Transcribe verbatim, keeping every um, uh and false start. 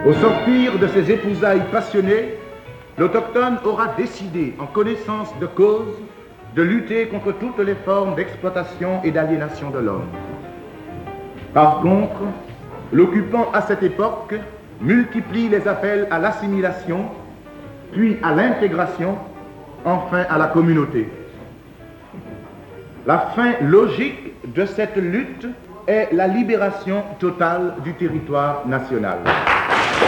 Au sortir de ces épousailles passionnées, l'Autochtone aura décidé, en connaissance de cause, de lutter contre toutes les formes d'exploitation et d'aliénation de l'homme. Par contre, l'occupant à cette époque multiplie les appels à l'assimilation, puis à l'intégration, enfin à la communauté. La fin logique de cette lutte est la libération totale du territoire national.